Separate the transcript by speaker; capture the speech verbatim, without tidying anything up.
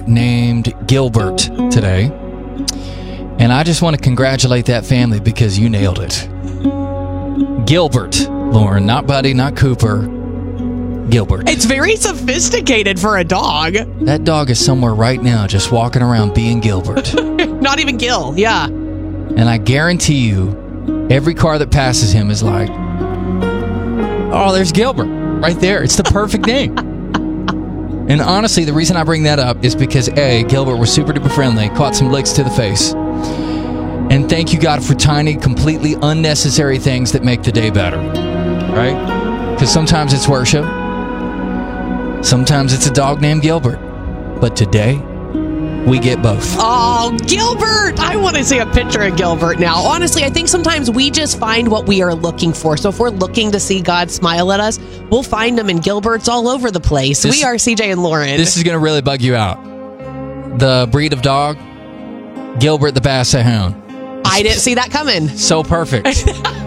Speaker 1: named Gilbert today. And I just want to congratulate that family because you nailed it. Gilbert, Lauren, not Buddy, not Cooper. Gilbert.
Speaker 2: It's very sophisticated for a dog.
Speaker 1: That dog is somewhere right now just walking around being Gilbert.
Speaker 2: Not even Gil, yeah.
Speaker 1: And I guarantee you, every car that passes him is like, oh, there's Gilbert right there. It's the perfect name. And honestly, the reason I bring that up is because A, Gilbert was super duper friendly, caught some licks to the face. And thank you, God, for tiny, completely unnecessary things that make the day better. Right? Because sometimes it's worship. Sometimes it's a dog named Gilbert. But today, we get both.
Speaker 2: Oh, Gilbert! I want to see a picture of Gilbert now. Honestly, I think sometimes we just find what we are looking for. So if we're looking to see God smile at us, we'll find him in Gilberts all over the place. This, we are C J and Lauren.
Speaker 1: This is going to really bug you out. The breed of dog, Gilbert the Basset Hound.
Speaker 2: I didn't see that coming.
Speaker 1: So perfect.